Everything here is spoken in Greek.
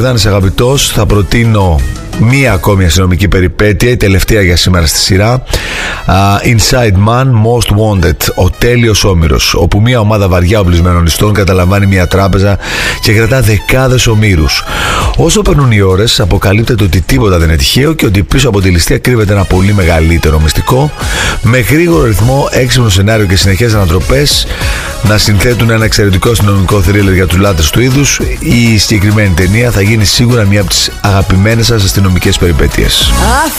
Ιορδάνης αγαπητός, θα προτείνω μία ακόμη αστυνομική περιπέτεια, η τελευταία για σήμερα στη σειρά. Inside Man Most Wanted, ο τέλειος όμηρος, όπου μία ομάδα βαριά οπλισμένων ληστών καταλαμβάνει μία τράπεζα και κρατά δεκάδες ομήρους. Όσο περνούν οι ώρες, αποκαλύπτεται ότι τίποτα δεν είναι τυχαίο και ότι πίσω από τη ληστεία κρύβεται ένα πολύ μεγαλύτερο μυστικό. Με γρήγορο ρυθμό, έξυπνο σενάριο και συνεχές ανατροπές να συνθέτουν ένα εξαιρετικό αστυνομικό θρίλερ για τους λάτρες του είδους, η συγκεκριμένη ταινία θα γίνει σίγουρα μία από τις αγαπημένες σας αστυνομικές περιπέτειες.